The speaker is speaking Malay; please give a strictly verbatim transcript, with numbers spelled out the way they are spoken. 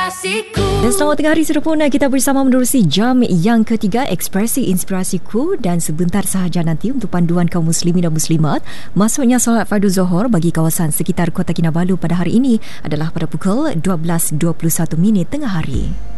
Inspirasiku. Dan selamat tengah hari sempurna, kita bersama menerusi jam yang ketiga Ekspresi Inspirasiku, dan sebentar sahaja nanti untuk panduan kaum muslimin dan muslimat. Masuknya solat fardu Zohor bagi kawasan sekitar Kota Kinabalu pada hari ini adalah pada pukul dua belas dua puluh satu minit tengah hari.